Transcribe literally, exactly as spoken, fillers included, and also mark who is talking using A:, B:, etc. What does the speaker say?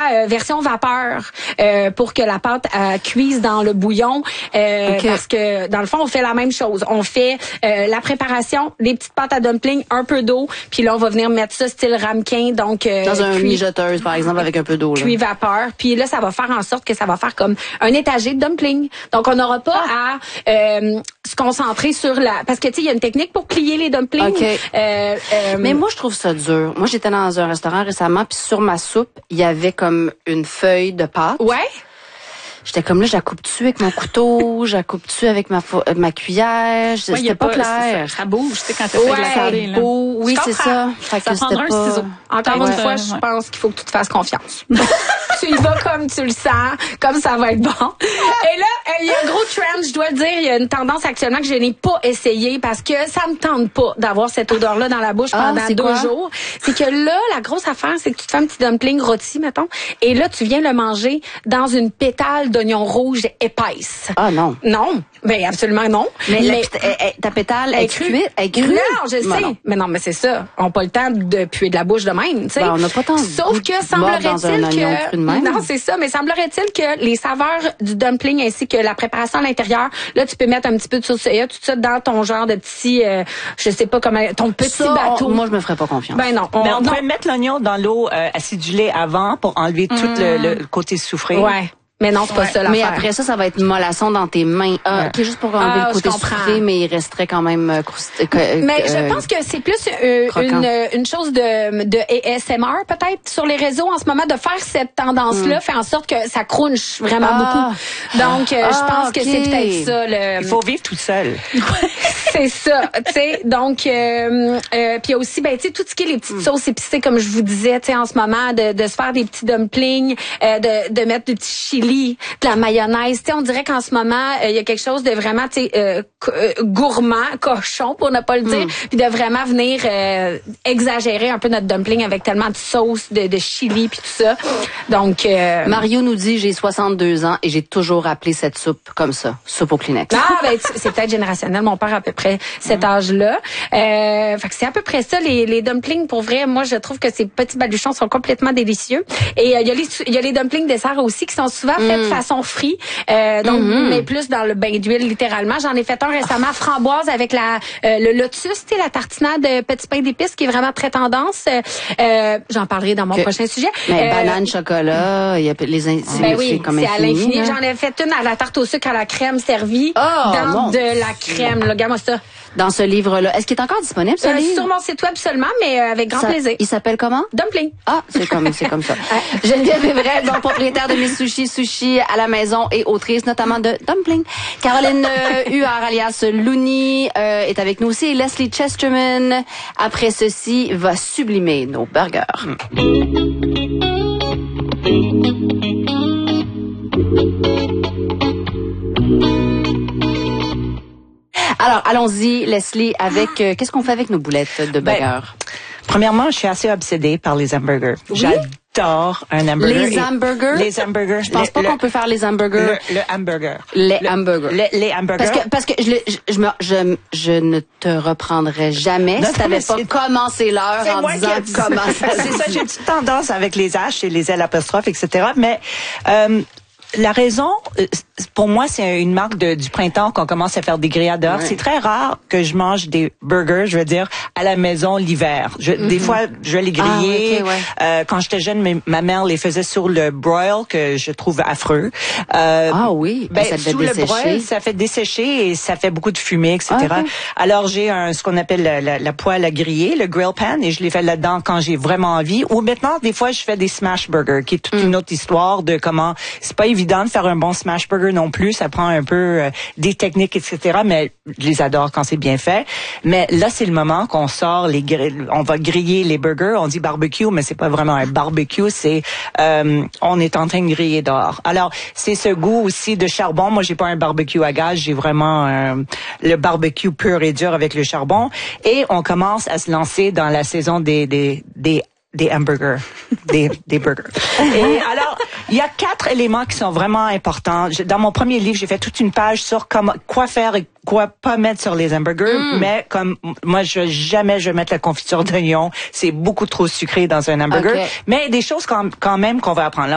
A: euh, version vapeur euh, pour que la pâte euh, cuise dans le bouillon. Euh,
B: okay.
A: Parce que dans le fond, on fait la même chose. On fait euh, la préparation, des petites pâtes à dumpling, un peu d'eau, puis là on va venir mettre ça style ramequin, donc euh,
B: dans un
A: cuit,
B: mijoteuse par exemple avec un peu d'eau. Là.
A: Cuit vapeur. Puis là ça va faire en sorte que ça va faire comme un étagé de dumpling. Donc on n'aura pas ah. à euh, se concentrer sur la parce que tu sais il y a une technique pour plier les dumplings.
B: Okay.
A: Euh, euh,
B: Mais moi je trouve ça dur. Moi j'étais dans un restaurant récemment puis sur ma soupe il y avait comme une feuille de pâte.
A: Ouais.
B: J'étais comme là, je la coupe-tu avec mon couteau, je la coupe-tu avec ma fo- ma cuillère, je,
C: ouais,
B: c'était pas, pas clair.
C: Ça, ça bouge, tu sais, quand tu fais
A: ouais,
C: de la salée, là.
A: Beau,
B: oui, c'est ça.
C: Fait ça prendra un
B: pas...
C: ciseau.
A: Encore
C: ouais.
A: une fois, je ouais. pense qu'il faut que tu te fasses confiance. Tu y vas comme tu le sens, comme ça va être bon. Et là, il y a un gros trend, je dois le dire, il y a une tendance actuellement que je n'ai pas essayé parce que ça me tente pas d'avoir cette odeur-là dans la bouche
B: ah,
A: pendant deux
B: quoi?
A: jours. C'est que là, la grosse affaire, c'est que tu te fais un petit dumpling rôti, mettons, et là, tu viens le manger dans une pétale d'oignon rouge épaisse.
B: Ah non.
A: Non, ben absolument non.
B: Mais, mais la, ta pétale est crue? Elle est crue?
A: Non, je sais. Non. Mais non, mais c'est ça. On n'a pas le temps de puer de la bouche de même, tu sais.
B: Ben, on n'a pas tant de
A: Sauf que semblerait-il que
B: même.
A: non, c'est ça, mais semblerait-il que les saveurs du dumpling ainsi que la préparation à l'intérieur, là tu peux mettre un petit peu de sauce soya, tout ça dans ton genre de petit euh, je sais pas comment ton petit
B: ça,
A: bateau.
B: On, moi je me ferais pas confiance.
A: Ben non,
C: on, mais on
A: non.
C: peut mettre l'oignon dans l'eau euh, acidulée avant pour enlever mmh. tout le, le côté soufré.
A: Ouais. Mais non, c'est pas
C: ouais.
A: ça l'affaire.
B: Mais après ça, ça va être mollasson dans tes mains. Ah, ouais. OK, juste pour enlever
A: ah,
B: le côté sucré, mais il resterait quand même euh, croustillant. Euh,
A: mais euh, je pense que c'est plus euh, une, une chose de, de A S M R peut-être sur les réseaux en ce moment, de faire cette tendance-là, mm. fait en sorte que ça crunch vraiment
B: ah.
A: beaucoup. Donc, euh,
B: ah,
A: je pense
B: okay.
A: que c'est peut-être ça. Le...
C: Il faut vivre tout seul.
A: C'est ça, tu sais. Donc, euh, euh, puis il y a aussi, ben, tu sais, tout ce qui est les petites mm. sauces épicées, comme je vous disais, tu sais, en ce moment, de, de se faire des petits dumplings, euh, de, de mettre du petit chili, de la mayonnaise. Tu sais, on dirait qu'en ce moment, il euh, y a quelque chose de vraiment, tu sais, euh, euh, gourmand, cochon, pour ne pas le dire, puis mm. de vraiment venir euh, exagérer un peu notre dumpling avec tellement de sauce, de, de chili, puis tout ça. Donc, euh,
B: Mario nous dit, j'ai soixante-deux ans et j'ai toujours appelé cette soupe comme ça, soupe au Kleenex.
A: Ah, ben, c'est peut-être générationnel. Mon père a à peu près cet âge-là. Euh, fait que c'est à peu près ça, les, les dumplings. Pour vrai, moi, je trouve que ces petits baluchons sont complètement délicieux. Et il euh, y a les, il y a les dumplings dessert aussi qui sont souvent faits mm. de façon frite, euh, donc mm-hmm. mais plus dans le bain d'huile littéralement. J'en ai fait un récemment oh. framboise avec la euh, le lotus, tu sais, la tartinade de petit pain d'épices qui est vraiment très tendance. Euh, j'en parlerai dans mon
B: que,
A: prochain sujet.
B: Mais euh, banane, chocolat, il y a les in-
A: ben oui,
B: comme
A: c'est à l'infini.
B: Hein?
A: J'en ai fait une à la tarte au sucre à la crème servie
B: oh,
A: dans
B: bon.
A: de la crème. Là, regarde-moi ça.
B: Dans ce livre-là. Est-ce qu'il est encore disponible, ce
A: euh,
B: livre?
A: Sur mon site web seulement, mais euh, avec grand
B: ça,
A: plaisir.
B: Il s'appelle comment?
A: Dumpling.
B: Ah, c'est comme, c'est comme ça. Geneviève Everett, bon, propriétaire de Miss Sushi, Sushi à la maison et autrice notamment de Dumpling. Caroline euh, Huard, alias Looney, euh, est avec nous aussi. Et Leslie Chesterman, après ceci, va sublimer nos burgers. Alors, allons-y, Leslie, avec euh, qu'est-ce qu'on fait avec nos boulettes de burgers? Ben,
C: premièrement, je suis assez obsédée par les hamburgers. Oui? J'adore un hamburger.
B: Les hamburgers?
C: Les hamburgers.
B: Je pense
C: le,
B: pas qu'on peut faire les hamburgers.
C: Le, le hamburger.
B: Les
C: le,
B: hamburgers.
C: Le, les hamburgers.
B: Parce que, parce que je, je, je, me, je, je ne te reprendrai jamais non, si t'avais pas commencé l'heure en disant comment ça
C: c'est ça, j'ai une petite tendance avec les H et les L apostrophes, et cetera. Mais, euh, la raison, pour moi, c'est une marque de, du printemps qu'on commence à faire des grillades dehors. Ouais. C'est très rare que je mange des burgers, je veux dire, à la maison l'hiver. Je, mm-hmm. Des fois, je vais les griller. Ah, okay, ouais. euh, quand j'étais jeune, mes, ma mère les faisait sur le broil, que je trouve affreux.
B: Euh, ah oui,
C: ben,
B: ça fait
C: sous
B: dessécher.
C: le broil, ça fait dessécher et ça fait beaucoup de fumée, et cetera. Ah, okay. Alors, j'ai un ce qu'on appelle la, la, la poêle à griller, le grill pan, et je les fais là-dedans quand j'ai vraiment envie. Ou maintenant, des fois, je fais des smash burgers, qui est toute mm. une autre histoire de comment... C'est pas évident de faire un bon smash burger non plus. Ça prend un peu euh, des techniques, et cetera. Mais je les adore quand c'est bien fait. Mais là, c'est le moment qu'on sort les grilles. On va griller les burgers. On dit barbecue, mais c'est pas vraiment un barbecue. C'est euh, on est en train de griller dehors. Alors, c'est ce goût aussi de charbon. Moi, j'ai pas un barbecue à gaz. J'ai vraiment euh, le barbecue pur et dur avec le charbon. Et on commence à se lancer dans la saison des des des des hamburgers, des, des burgers. Et alors, il y a quatre éléments qui sont vraiment importants. Dans mon premier livre, j'ai fait toute une page sur comment, quoi faire et quoi pas mettre sur les hamburgers, mm. mais comme moi, je jamais je vais mettre la confiture d'oignon. C'est beaucoup trop sucré dans un hamburger. Okay. Mais des choses quand, quand même qu'on va apprendre. Là,